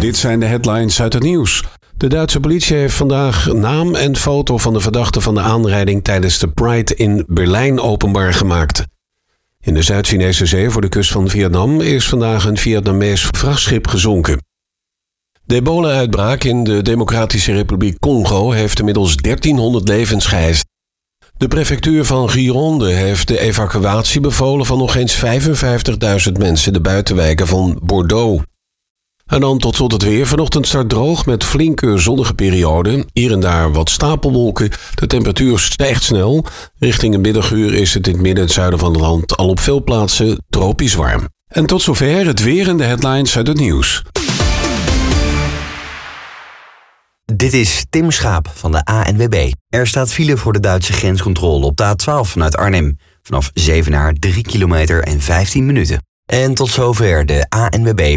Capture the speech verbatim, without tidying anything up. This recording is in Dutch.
Dit zijn de headlines uit het nieuws. De Duitse politie heeft vandaag naam en foto van de verdachte van de aanrijding tijdens de Pride in Berlijn openbaar gemaakt. In de Zuid-Chinese zee voor de kust van Vietnam is vandaag een Vietnamees vrachtschip gezonken. De ebola-uitbraak in de Democratische Republiek Congo heeft inmiddels dertienhonderd levens geëist. De prefectuur van Gironde heeft de evacuatie bevolen van nog eens vijfenvijftigduizend mensen de buitenwijken van Bordeaux. En dan tot slot het weer. Vanochtend start droog met flinke zonnige perioden. Hier en daar wat stapelwolken. De temperatuur stijgt snel. Richting een middaguur is het in het midden en het zuiden van het land al op veel plaatsen tropisch warm. En tot zover het weer en de headlines uit het nieuws. Dit is Tim Schaap van de A N W B. Er staat file voor de Duitse grenscontrole op de A twaalf vanuit Arnhem. Vanaf Zevenaar drie kilometer en vijftien minuten. En tot zover de A N W B